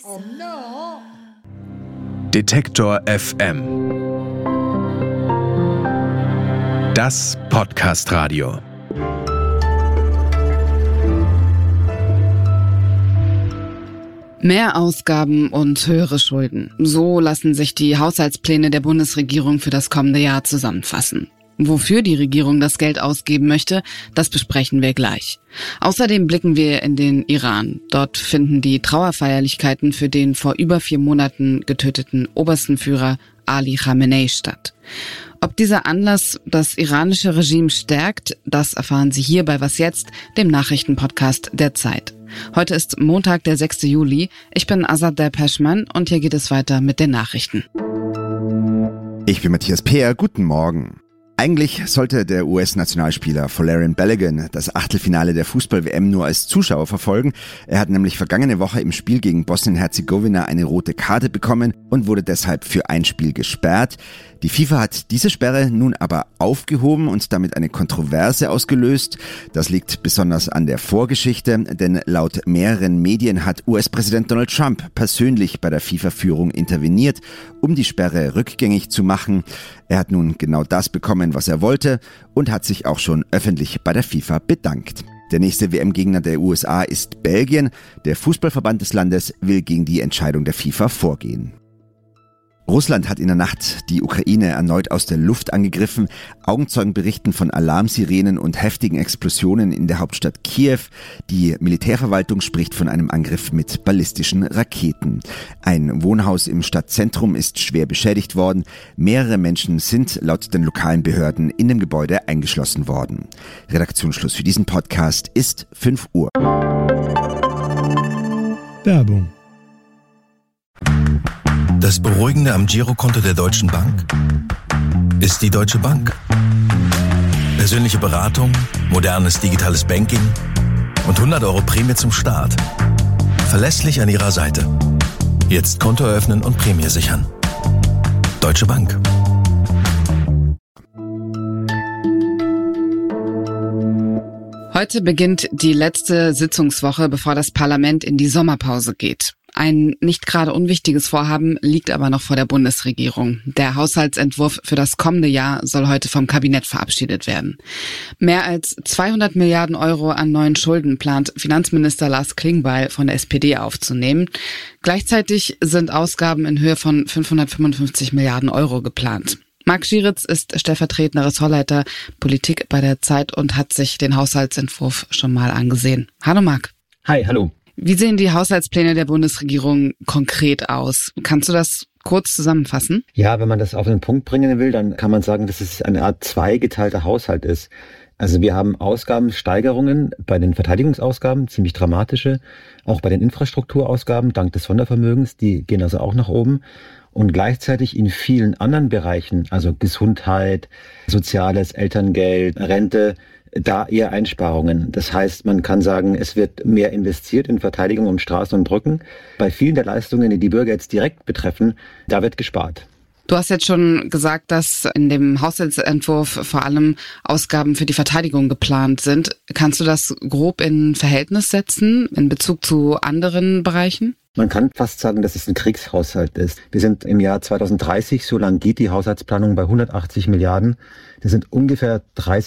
Oh no. Detektor FM. Das Podcast-Radio. Mehr Ausgaben und höhere Schulden. So lassen sich die Haushaltspläne der Bundesregierung für das kommende Jahr zusammenfassen. Wofür die Regierung das Geld ausgeben möchte, das besprechen wir gleich. Außerdem blicken wir in den Iran. Dort finden die Trauerfeierlichkeiten für den vor über 4 Monaten getöteten obersten Führer Ali Khamenei statt. Ob dieser Anlass das iranische Regime stärkt, das erfahren Sie hier bei Was Jetzt, dem Nachrichtenpodcast der Zeit. Heute ist Montag, der 6. Juli. Ich bin Azadeh Peschman und hier geht es weiter mit den Nachrichten. Ich bin Matthias Peer. Guten Morgen. Eigentlich sollte der US-Nationalspieler Folarin Balogun das Achtelfinale der Fußball-WM nur als Zuschauer verfolgen. Er hat nämlich vergangene Woche im Spiel gegen Bosnien-Herzegowina eine rote Karte bekommen und wurde deshalb für ein Spiel gesperrt. Die FIFA hat diese Sperre nun aber aufgehoben und damit eine Kontroverse ausgelöst. Das liegt besonders an der Vorgeschichte, denn laut mehreren Medien hat US-Präsident Donald Trump persönlich bei der FIFA-Führung interveniert, um die Sperre rückgängig zu machen. Er hat nun genau das bekommen, was er wollte, und hat sich auch schon öffentlich bei der FIFA bedankt. Der nächste WM-Gegner der USA ist Belgien. Der Fußballverband des Landes will gegen die Entscheidung der FIFA vorgehen. Russland hat in der Nacht die Ukraine erneut aus der Luft angegriffen. Augenzeugen berichten von Alarmsirenen und heftigen Explosionen in der Hauptstadt Kiew. Die Militärverwaltung spricht von einem Angriff mit ballistischen Raketen. Ein Wohnhaus im Stadtzentrum ist schwer beschädigt worden. Mehrere Menschen sind laut den lokalen Behörden in dem Gebäude eingeschlossen worden. Redaktionsschluss für diesen Podcast ist 5 Uhr. Werbung. Das Beruhigende am Girokonto der Deutschen Bank ist die Deutsche Bank. Persönliche Beratung, modernes digitales Banking und 100 € Prämie zum Start. Verlässlich an Ihrer Seite. Jetzt Konto eröffnen und Prämie sichern. Deutsche Bank. Heute beginnt die letzte Sitzungswoche, bevor das Parlament in die Sommerpause geht. Ein nicht gerade unwichtiges Vorhaben liegt aber noch vor der Bundesregierung. Der Haushaltsentwurf für das kommende Jahr soll heute vom Kabinett verabschiedet werden. Mehr als 200 Milliarden € an neuen Schulden plant Finanzminister Lars Klingbeil von der SPD aufzunehmen. Gleichzeitig sind Ausgaben in Höhe von 555 Milliarden € geplant. Marc Schieritz ist stellvertretender Ressortleiter Politik bei der Zeit und hat sich den Haushaltsentwurf schon mal angesehen. Hallo Marc. Hi, hallo. Wie sehen die Haushaltspläne der Bundesregierung konkret aus? Kannst du das kurz zusammenfassen? Ja, wenn man das auf den Punkt bringen will, dann kann man sagen, dass es eine Art zweigeteilter Haushalt ist. Also wir haben Ausgabensteigerungen bei den Verteidigungsausgaben, ziemlich dramatische, auch bei den Infrastrukturausgaben dank des Sondervermögens, die gehen also auch nach oben. Und gleichzeitig in vielen anderen Bereichen, also Gesundheit, Soziales, Elterngeld, Rente, da eher Einsparungen. Das heißt, man kann sagen, es wird mehr investiert in Verteidigung um Straßen und Brücken. Bei vielen der Leistungen, die die Bürger jetzt direkt betreffen, da wird gespart. Du hast jetzt schon gesagt, dass in dem Haushaltsentwurf vor allem Ausgaben für die Verteidigung geplant sind. Kannst du das grob in Verhältnis setzen in Bezug zu anderen Bereichen? Man kann fast sagen, dass es ein Kriegshaushalt ist. Wir sind im Jahr 2030, so lang geht die Haushaltsplanung, bei 180 Milliarden. Das sind ungefähr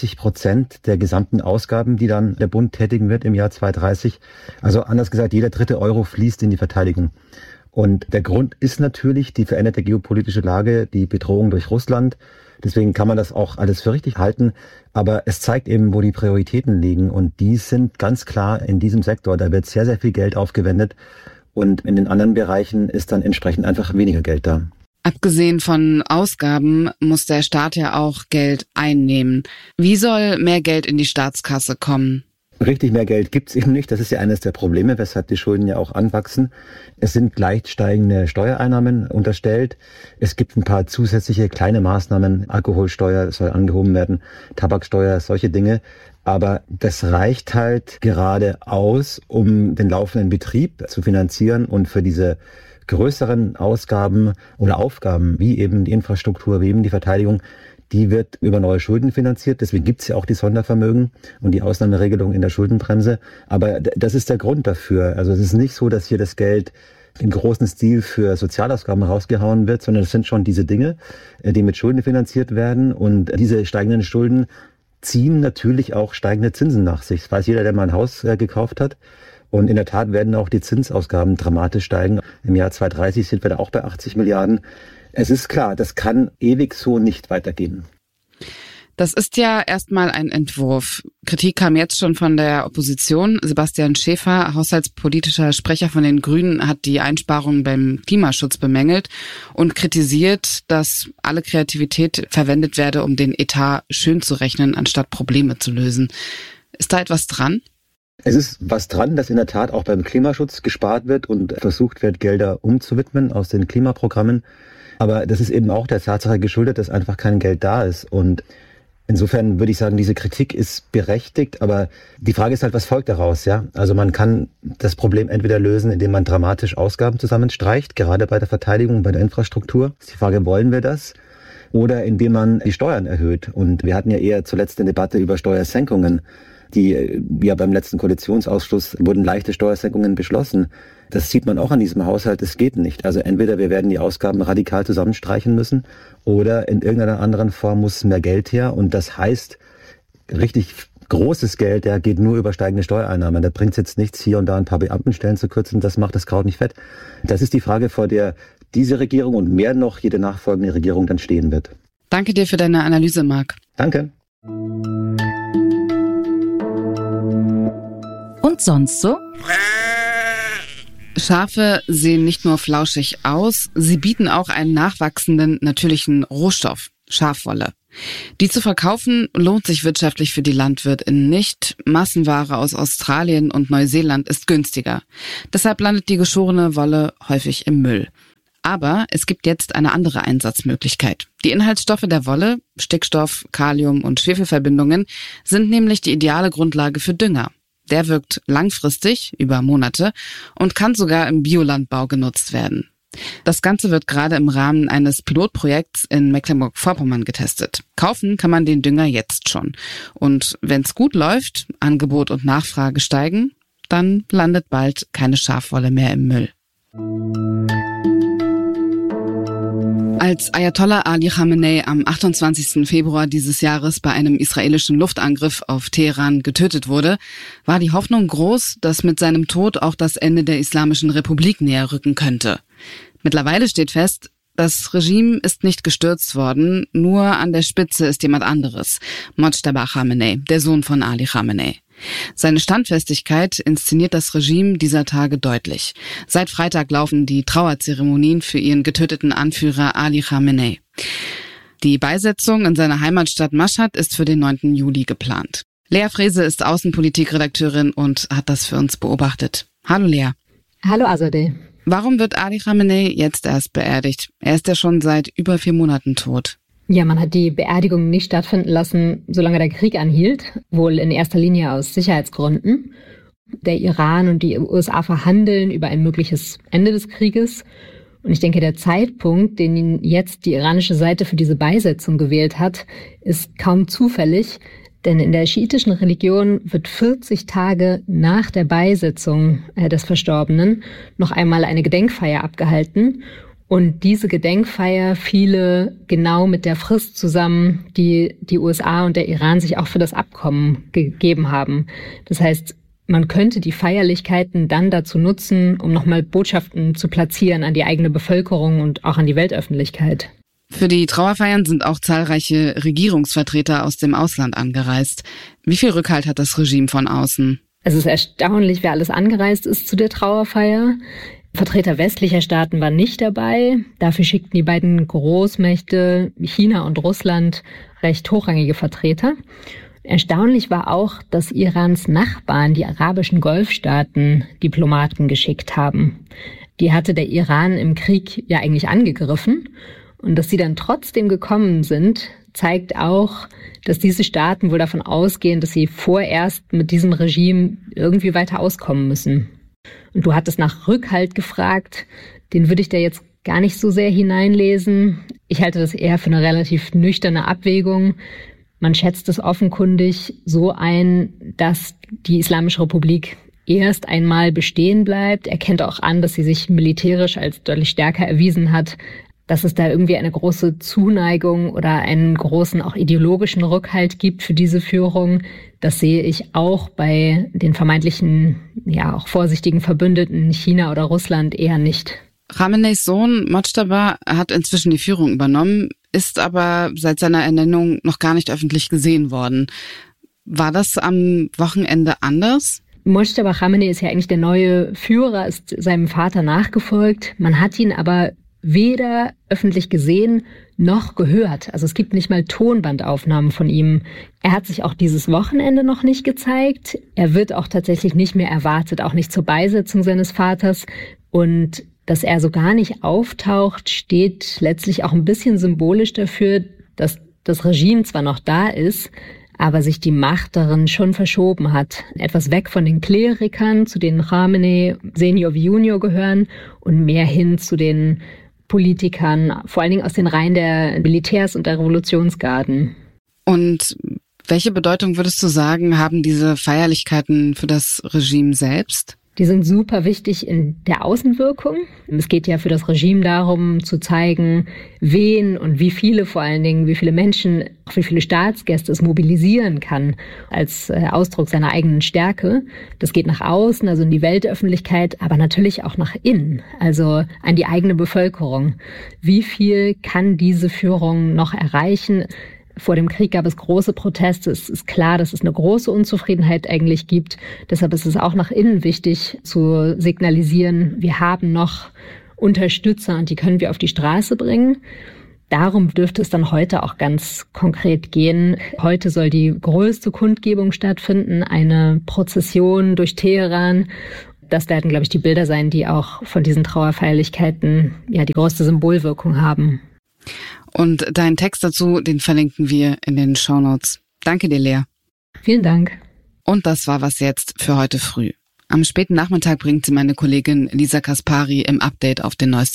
30% der gesamten Ausgaben, die dann der Bund tätigen wird im Jahr 2030. Also anders gesagt, jeder dritte Euro fließt in die Verteidigung. Und der Grund ist natürlich die veränderte geopolitische Lage, die Bedrohung durch Russland. Deswegen kann man das auch alles für richtig halten. Aber es zeigt eben, wo die Prioritäten liegen. Und die sind ganz klar in diesem Sektor. Da wird sehr, sehr viel Geld aufgewendet. Und in den anderen Bereichen ist dann entsprechend einfach weniger Geld da. Abgesehen von Ausgaben muss der Staat ja auch Geld einnehmen. Wie soll mehr Geld in die Staatskasse kommen? Richtig mehr Geld gibt's eben nicht. Das ist ja eines der Probleme, weshalb die Schulden ja auch anwachsen. Es sind leicht steigende Steuereinnahmen unterstellt. Es gibt ein paar zusätzliche kleine Maßnahmen. Alkoholsteuer soll angehoben werden, Tabaksteuer, solche Dinge. Aber das reicht halt gerade aus, um den laufenden Betrieb zu finanzieren und für diese größeren Ausgaben oder Aufgaben, wie eben die Infrastruktur, wie eben die Verteidigung, die wird über neue Schulden finanziert. Deswegen gibt es ja auch die Sondervermögen und die Ausnahmeregelung in der Schuldenbremse. Aber das ist der Grund dafür. Also es ist nicht so, dass hier das Geld im großen Stil für Sozialausgaben rausgehauen wird, sondern es sind schon diese Dinge, die mit Schulden finanziert werden. Und diese steigenden Schulden ziehen natürlich auch steigende Zinsen nach sich. Das weiß jeder, der mal ein Haus gekauft hat. Und in der Tat werden auch die Zinsausgaben dramatisch steigen. Im Jahr 2030 sind wir da auch bei 80 Milliarden. Es ist klar, das kann ewig so nicht weitergehen. Das ist ja erstmal ein Entwurf. Kritik kam jetzt schon von der Opposition. Sebastian Schäfer, haushaltspolitischer Sprecher von den Grünen, hat die Einsparungen beim Klimaschutz bemängelt und kritisiert, dass alle Kreativität verwendet werde, um den Etat schön zu rechnen, anstatt Probleme zu lösen. Ist da etwas dran? Es ist was dran, dass in der Tat auch beim Klimaschutz gespart wird und versucht wird, Gelder umzuwidmen aus den Klimaprogrammen. Aber das ist eben auch der Tatsache geschuldet, dass einfach kein Geld da ist. Und insofern würde ich sagen, diese Kritik ist berechtigt, aber die Frage ist halt, was folgt daraus, ja? Also man kann das Problem entweder lösen, indem man dramatisch Ausgaben zusammenstreicht, gerade bei der Verteidigung, bei der Infrastruktur. Ist die Frage, wollen wir das? Oder indem man die Steuern erhöht. Und wir hatten ja eher zuletzt eine Debatte über Steuersenkungen. Ja, beim letzten Koalitionsausschuss wurden leichte Steuersenkungen beschlossen. Das sieht man auch an diesem Haushalt, das geht nicht. Also entweder wir werden die Ausgaben radikal zusammenstreichen müssen oder in irgendeiner anderen Form muss mehr Geld her. Und das heißt, richtig großes Geld, der geht nur über steigende Steuereinnahmen. Da bringt es jetzt nichts, hier und da ein paar Beamtenstellen zu kürzen. Das macht das Kraut nicht fett. Das ist die Frage, vor der diese Regierung und mehr noch jede nachfolgende Regierung dann stehen wird. Danke dir für deine Analyse, Marc. Danke. Und sonst so? Schafe sehen nicht nur flauschig aus, sie bieten auch einen nachwachsenden natürlichen Rohstoff, Schafwolle. Die zu verkaufen lohnt sich wirtschaftlich für die LandwirtInnen nicht. Massenware aus Australien und Neuseeland ist günstiger. Deshalb landet die geschorene Wolle häufig im Müll. Aber es gibt jetzt eine andere Einsatzmöglichkeit. Die Inhaltsstoffe der Wolle, Stickstoff, Kalium und Schwefelverbindungen, sind nämlich die ideale Grundlage für Dünger. Der wirkt langfristig, über Monate, und kann sogar im Biolandbau genutzt werden. Das Ganze wird gerade im Rahmen eines Pilotprojekts in Mecklenburg-Vorpommern getestet. Kaufen kann man den Dünger jetzt schon. Und wenn es gut läuft, Angebot und Nachfrage steigen, dann landet bald keine Schafwolle mehr im Müll. Als Ayatollah Ali Khamenei am 28. Februar dieses Jahres bei einem israelischen Luftangriff auf Teheran getötet wurde, war die Hoffnung groß, dass mit seinem Tod auch das Ende der Islamischen Republik näher rücken könnte. Mittlerweile steht fest, das Regime ist nicht gestürzt worden, nur an der Spitze ist jemand anderes, Mojtaba Khamenei, der Sohn von Ali Khamenei. Seine Standfestigkeit inszeniert das Regime dieser Tage deutlich. Seit Freitag laufen die Trauerzeremonien für ihren getöteten Anführer Ali Khamenei. Die Beisetzung in seiner Heimatstadt Mashhad ist für den 9. Juli geplant. Lea Frese ist Außenpolitikredakteurin und hat das für uns beobachtet. Hallo Lea. Hallo Azadeh. Warum wird Ali Khamenei jetzt erst beerdigt? Er ist ja schon seit über 4 Monaten tot. Ja, man hat die Beerdigung nicht stattfinden lassen, solange der Krieg anhielt, wohl in erster Linie aus Sicherheitsgründen. Der Iran und die USA verhandeln über ein mögliches Ende des Krieges. Und ich denke, der Zeitpunkt, den jetzt die iranische Seite für diese Beisetzung gewählt hat, ist kaum zufällig. Denn in der schiitischen Religion wird 40 Tage nach der Beisetzung des Verstorbenen noch einmal eine Gedenkfeier abgehalten. Und diese Gedenkfeier fiele genau mit der Frist zusammen, die die USA und der Iran sich auch für das Abkommen gegeben haben. Das heißt, man könnte die Feierlichkeiten dann dazu nutzen, um nochmal Botschaften zu platzieren an die eigene Bevölkerung und auch an die Weltöffentlichkeit. Für die Trauerfeiern sind auch zahlreiche Regierungsvertreter aus dem Ausland angereist. Wie viel Rückhalt hat das Regime von außen? Es ist erstaunlich, wer alles angereist ist zu der Trauerfeier. Vertreter westlicher Staaten waren nicht dabei. Dafür schickten die beiden Großmächte China und Russland recht hochrangige Vertreter. Erstaunlich war auch, dass Irans Nachbarn, die arabischen Golfstaaten, Diplomaten geschickt haben. Die hatte der Iran im Krieg ja eigentlich angegriffen. Und dass sie dann trotzdem gekommen sind, zeigt auch, dass diese Staaten wohl davon ausgehen, dass sie vorerst mit diesem Regime irgendwie weiter auskommen müssen. Und du hattest nach Rückhalt gefragt, den würde ich da jetzt gar nicht so sehr hineinlesen. Ich halte das eher für eine relativ nüchterne Abwägung. Man schätzt es offenkundig so ein, dass die Islamische Republik erst einmal bestehen bleibt. Er kennt auch an, dass sie sich militärisch als deutlich stärker erwiesen hat, dass es da irgendwie eine große Zuneigung oder einen großen auch ideologischen Rückhalt gibt für diese Führung. Das sehe ich auch bei den vermeintlichen, auch vorsichtigen Verbündeten China oder Russland eher nicht. Khameneis Sohn Mojtaba hat inzwischen die Führung übernommen, ist aber seit seiner Ernennung noch gar nicht öffentlich gesehen worden. War das am Wochenende anders? Mojtaba Khamenei ist ja eigentlich der neue Führer, ist seinem Vater nachgefolgt. Man hat ihn aber weder öffentlich gesehen noch gehört. Also es gibt nicht mal Tonbandaufnahmen von ihm. Er hat sich auch dieses Wochenende noch nicht gezeigt. Er wird auch tatsächlich nicht mehr erwartet, auch nicht zur Beisetzung seines Vaters. Und dass er so gar nicht auftaucht, steht letztlich auch ein bisschen symbolisch dafür, dass das Regime zwar noch da ist, aber sich die Macht darin schon verschoben hat. Etwas weg von den Klerikern, zu denen Khamenei Senior wie Junior gehören, und mehr hin zu den Politikern, vor allen Dingen aus den Reihen der Militärs und der Revolutionsgarden. Und welche Bedeutung würdest du sagen, haben diese Feierlichkeiten für das Regime selbst? Die sind super wichtig in der Außenwirkung. Es geht ja für das Regime darum, zu zeigen, wen und wie viele, vor allen Dingen, wie viele Menschen, auch wie viele Staatsgäste es mobilisieren kann als Ausdruck seiner eigenen Stärke. Das geht nach außen, also in die Weltöffentlichkeit, aber natürlich auch nach innen, also an die eigene Bevölkerung. Wie viel kann diese Führung noch erreichen? Vor dem Krieg gab es große Proteste. Es ist klar, dass es eine große Unzufriedenheit eigentlich gibt. Deshalb ist es auch nach innen wichtig zu signalisieren, wir haben noch Unterstützer und die können wir auf die Straße bringen. Darum dürfte es dann heute auch ganz konkret gehen. Heute soll die größte Kundgebung stattfinden, eine Prozession durch Teheran. Das werden, glaube ich, die Bilder sein, die auch von diesen Trauerfeierlichkeiten die größte Symbolwirkung haben. Und deinen Text dazu, den verlinken wir in den Shownotes. Danke dir, Lea. Vielen Dank. Und das war Was jetzt für heute früh. Am späten Nachmittag bringt sie meine Kollegin Lisa Kaspari im Update auf den neuesten